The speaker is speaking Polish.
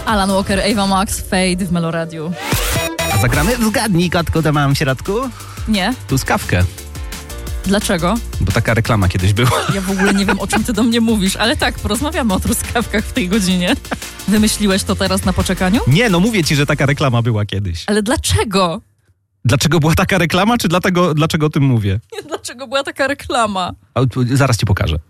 Alan Walker, Ava Max, Fade w Meloradiu. A zagramy w Zgadnij, kotku, to mam w środku? Nie. Truskawkę. Dlaczego? Bo taka reklama kiedyś była. Ja w ogóle nie wiem, o czym ty do mnie mówisz, ale tak, porozmawiamy o truskawkach w tej godzinie. Wymyśliłeś to teraz na poczekaniu? Nie, no mówię ci, że taka reklama była kiedyś. Ale dlaczego? Dlaczego była taka reklama, czy dlaczego o tym mówię? Dlaczego była taka reklama? Zaraz ci pokażę.